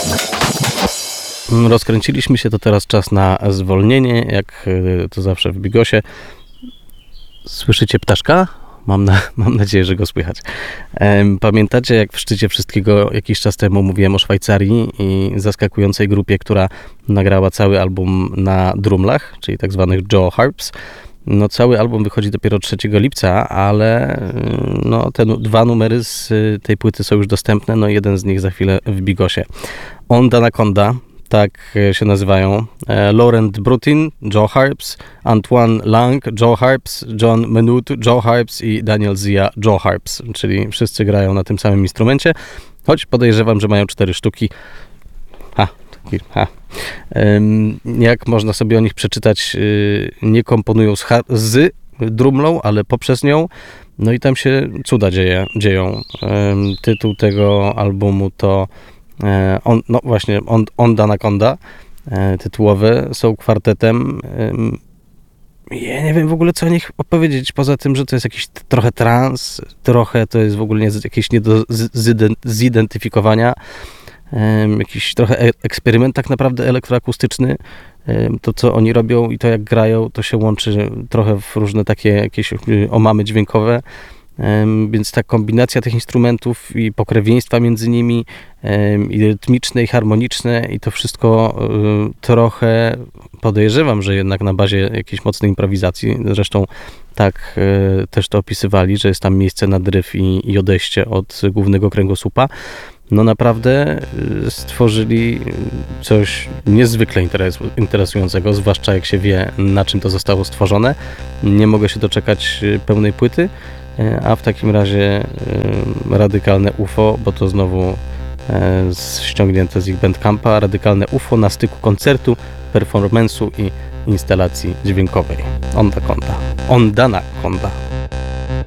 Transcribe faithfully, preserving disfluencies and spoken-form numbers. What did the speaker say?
Rozkręciliśmy się, to teraz czas na zwolnienie, jak to zawsze w Bigosie. Słyszycie ptaszka? Mam, na, mam nadzieję, że go słychać. Pamiętacie, jak w szczycie wszystkiego jakiś czas temu mówiłem o Szwajcarii i zaskakującej grupie, która nagrała cały album na drumlach, czyli tak zwanych jaw harps. No, cały album wychodzi dopiero trzeciego lipca, ale no, te dwa numery z tej płyty są już dostępne, no jeden z nich za chwilę w Bigosie. On Danaconda, tak się nazywają. Laurent Brutin, jaw harps, Antoine Lang, jaw harps, John Menut, jaw harps i Daniel Zia, jaw harps, czyli wszyscy grają na tym samym instrumencie, choć podejrzewam, że mają cztery sztuki. Ha, taki, ha. Jak można sobie o nich przeczytać, nie komponują z, z drumlą, ale poprzez nią. No i tam się cuda dzieje, dzieją. Tytuł tego albumu to on, no właśnie, on, on Danaconda, tytułowe, są kwartetem. Ja nie wiem w ogóle, co o nich opowiedzieć, poza tym, że to jest jakiś trochę trans, trochę to jest w ogóle jakieś nie do zidentyfikowania, jakiś trochę eksperyment tak naprawdę elektroakustyczny. To, co oni robią i to, jak grają, to się łączy trochę w różne takie jakieś omamy dźwiękowe. Więc ta kombinacja tych instrumentów i pokrewieństwa między nimi, i rytmiczne, i harmoniczne, i to wszystko trochę podejrzewam, że jednak na bazie jakiejś mocnej improwizacji. Zresztą tak też to opisywali, że jest tam miejsce na dryf i, i odejście od głównego kręgosłupa. No naprawdę stworzyli coś niezwykle interesującego, zwłaszcza jak się wie, na czym to zostało stworzone. Nie mogę się doczekać pełnej płyty. A w takim razie Radykalne U F O, bo to znowu ściągnięte z ich Bandcampa, Radykalne U F O na styku koncertu, performance'u i instalacji dźwiękowej. On Danaconda. On Danaconda.